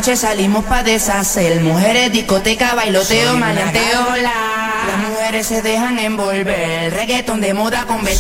noche salimos pa' deshacer. Mujeres, discoteca, bailoteo, maleanteo, la. Las mujeres se dejan envolver. Reggaetón de moda con